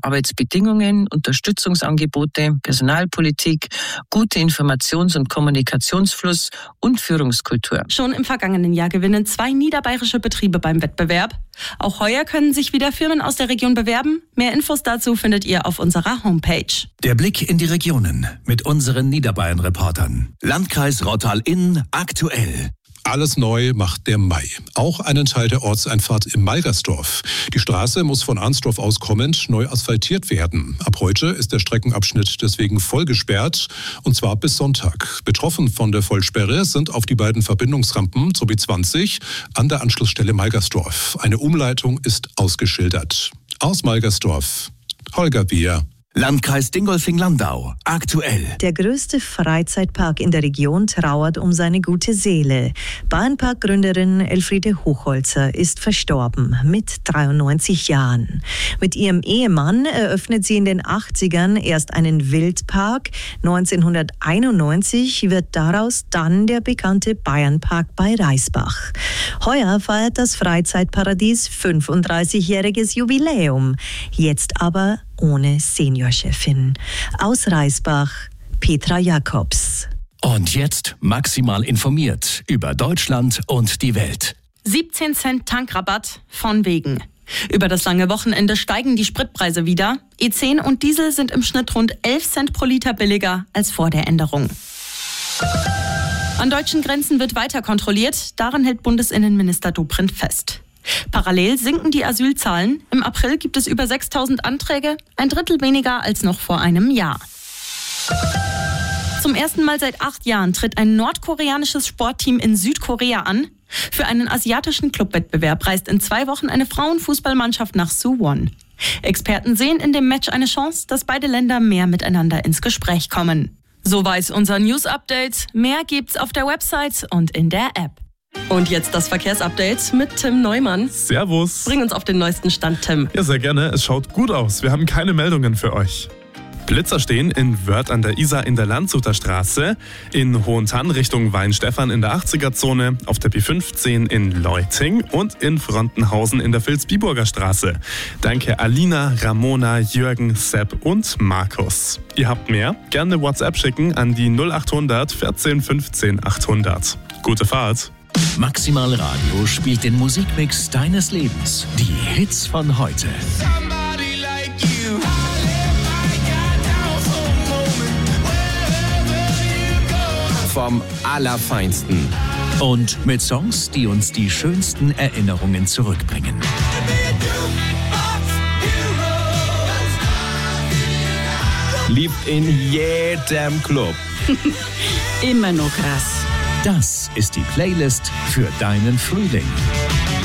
Arbeitsbedingungen, Unterstützungsangebote, Personalpolitik, gute Informations- und Kommunikationsfluss und Führungskultur. Schon im vergangenen Jahr gewinnen 2 niederbayerische Betriebe beim Wettbewerb. Auch heuer können sich wieder Firmen aus der Region bewerben. Mehr Infos dazu findet ihr auf unserer Homepage. Der Blick in die Regionen mit unseren Niederbayern-Reportern. Landkreis Rottal-Inn aktuell. Alles neu macht der Mai. Auch einen Teil der Ortseinfahrt im Meigersdorf. Die Straße muss von Arnsdorf aus kommend neu asphaltiert werden. Ab heute ist der Streckenabschnitt deswegen voll gesperrt, und zwar bis Sonntag. Betroffen von der Vollsperre sind auf die beiden Verbindungsrampen zur B20 an der Anschlussstelle Meigersdorf. Eine Umleitung ist ausgeschildert. Aus Meigersdorf, Holger Bier. Landkreis Dingolfing-Landau aktuell. Der größte Freizeitpark in der Region trauert um seine gute Seele. Bahnparkgründerin Elfriede Hochholzer ist verstorben mit 93 Jahren. Mit ihrem Ehemann eröffnet sie in den 80ern erst einen Wildpark. 1991 wird daraus dann der bekannte Bayernpark bei Reisbach. Heuer feiert das Freizeitparadies 35-jähriges Jubiläum. Jetzt aber ohne Seniorchefin. Aus Reisbach, Petra Jakobs. Und jetzt maximal informiert über Deutschland und die Welt. 17 Cent Tankrabatt von wegen. Über das lange Wochenende steigen die Spritpreise wieder. E10 und Diesel sind im Schnitt rund 11 Cent pro Liter billiger als vor der Änderung. An deutschen Grenzen wird weiter kontrolliert. Daran hält Bundesinnenminister Dobrindt fest. Parallel sinken die Asylzahlen. Im April gibt es über 6.000 Anträge, ein Drittel weniger als noch vor einem Jahr. Zum ersten Mal seit 8 Jahren tritt ein nordkoreanisches Sportteam in Südkorea an. Für einen asiatischen Clubwettbewerb reist in 2 Wochen eine Frauenfußballmannschaft nach Suwon. Experten sehen in dem Match eine Chance, dass beide Länder mehr miteinander ins Gespräch kommen. So weiß unser News-Update. Mehr gibt's auf der Website und in der App. Und jetzt das Verkehrsupdate mit Tim Neumann. Servus. Bring uns auf den neuesten Stand, Tim. Ja, sehr gerne. Es schaut gut aus. Wir haben keine Meldungen für euch. Blitzer stehen in Wörth an der Isar in der Landshuter Straße, in Hohentann Richtung Weinstefan in der 80er-Zone, auf der B15 in Leuting und in Frontenhausen in der Vilsbiburger Straße. Danke Alina, Ramona, Jürgen, Sepp und Markus. Ihr habt mehr? Gerne WhatsApp schicken an die 0800 14 15 800. Gute Fahrt! Maximal Radio spielt den Musikmix deines Lebens. Die Hits von heute. Vom Allerfeinsten. Und mit Songs, die uns die schönsten Erinnerungen zurückbringen. Liebt in jedem Club. Immer noch krass. Das ist die Playlist für deinen Frühling.